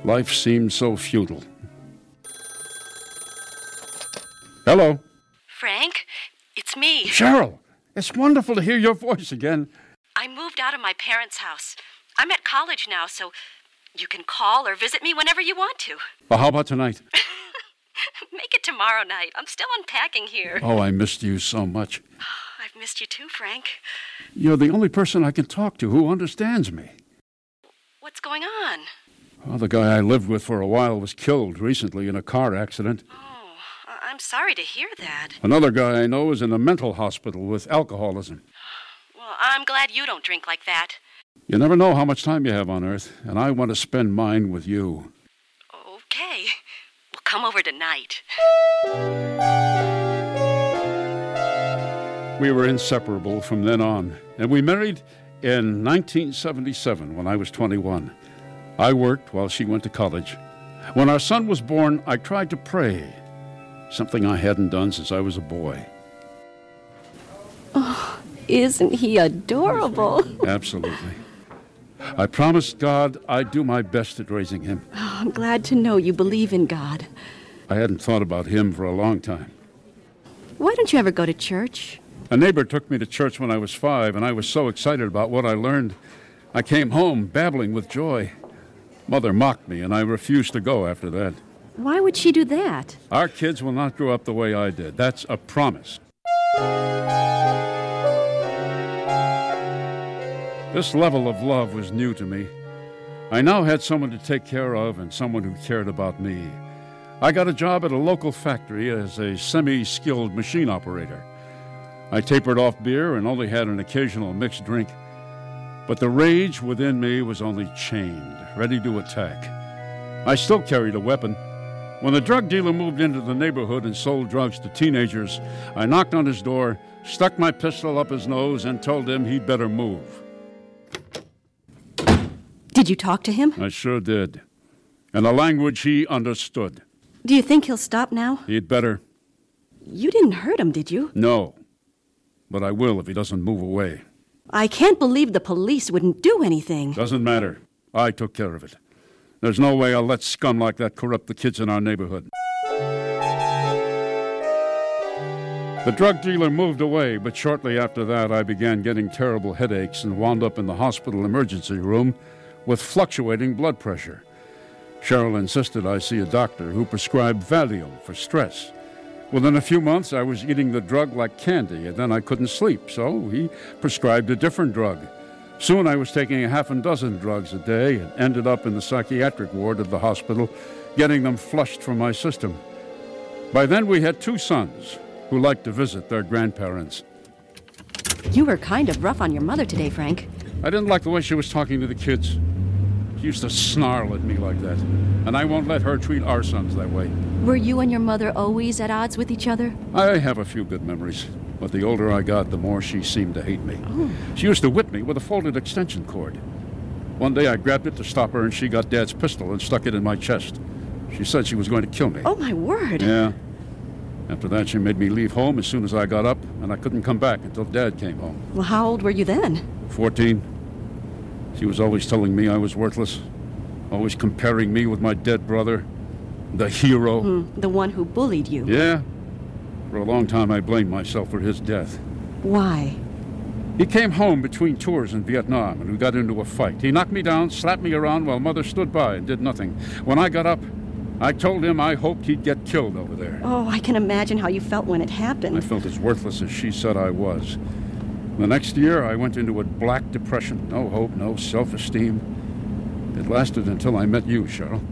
Life seemed so futile. Hello. Frank, it's me. Cheryl, it's wonderful to hear your voice again. I moved out of my parents' house. I'm at college now, so you can call or visit me whenever you want to. Well, how about tonight? Make it tomorrow night. I'm still unpacking here. Oh, I missed you so much. I've missed you too, Frank. You're the only person I can talk to who understands me. What's going on? Well, the guy I lived with for a while was killed recently in a car accident. Oh, I'm sorry to hear that. Another guy I know is in a mental hospital with alcoholism. Well, I'm glad you don't drink like that. You never know how much time you have on Earth, and I want to spend mine with you. Okay. Well, come over tonight. We were inseparable from then on, and we married in 1977 when I was 21. I worked while she went to college. When our son was born, I tried to pray, something I hadn't done since I was a boy. Oh, isn't he adorable? Absolutely. I promised God I'd do my best at raising him. Oh, I'm glad to know you believe in God. I hadn't thought about him for a long time. Why don't you ever go to church? A neighbor took me to church when I was 5, and I was so excited about what I learned. I came home babbling with joy. Mother mocked me, and I refused to go after that. Why would she do that? Our kids will not grow up the way I did. That's a promise. This level of love was new to me. I now had someone to take care of and someone who cared about me. I got a job at a local factory as a semi-skilled machine operator. I tapered off beer and only had an occasional mixed drink. But the rage within me was only chained, ready to attack. I still carried a weapon. When the drug dealer moved into the neighborhood and sold drugs to teenagers, I knocked on his door, stuck my pistol up his nose, and told him he'd better move. Did you talk to him? I sure did. In a language he understood. Do you think he'll stop now? He'd better. You didn't hurt him, did you? No. But I will if he doesn't move away. I can't believe the police wouldn't do anything. Doesn't matter. I took care of it. There's no way I'll let scum like that corrupt the kids in our neighborhood. The drug dealer moved away, but shortly after that I began getting terrible headaches and wound up in the hospital emergency room with fluctuating blood pressure. Cheryl insisted I see a doctor who prescribed Valium for stress. Within a few months, I was eating the drug like candy, and then I couldn't sleep, so he prescribed a different drug. Soon I was taking 6 drugs a day and ended up in the psychiatric ward of the hospital, getting them flushed from my system. By then, we had 2 sons who liked to visit their grandparents. You were kind of rough on your mother today, Frank. I didn't like the way she was talking to the kids. She used to snarl at me like that, and I won't let her treat our sons that way. Were you and your mother always at odds with each other? I have a few good memories, but the older I got, the more she seemed to hate me. Oh. She used to whip me with a folded extension cord. One day I grabbed it to stop her, and she got Dad's pistol and stuck it in my chest. She said she was going to kill me. Oh, my word. Yeah. After that, she made me leave home as soon as I got up, and I couldn't come back until Dad came home. Well, how old were you then? 14. She was always telling me I was worthless, always comparing me with my dead brother, the hero. The one who bullied you. Yeah. For a long time, I blamed myself for his death. Why? He came home between tours in Vietnam, and we got into a fight. He knocked me down, slapped me around while Mother stood by and did nothing. When I got up, I told him I hoped he'd get killed over there. Oh, I can imagine how you felt when it happened. I felt as worthless as she said I was. The next year, I went into a black depression. No hope, no self-esteem. It lasted until I met you, Cheryl.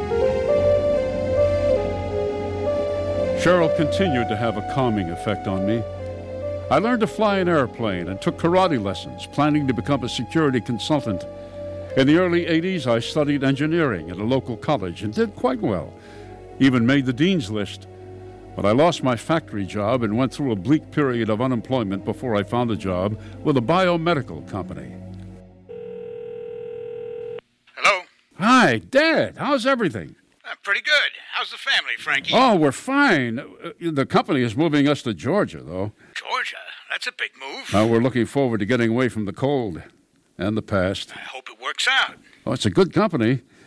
Cheryl continued to have a calming effect on me. I learned to fly an airplane and took karate lessons, planning to become a security consultant. In the early 80s, I studied engineering at a local college and did quite well. Even made the dean's list. But I lost my factory job and went through a bleak period of unemployment before I found a job with a biomedical company. Hello? Hi, Dad. How's everything? Pretty good. How's the family, Frankie? Oh, we're fine. The company is moving us to Georgia, though. Georgia? That's a big move. We're looking forward to getting away from the cold and the past. I hope it works out. Oh, it's a good company.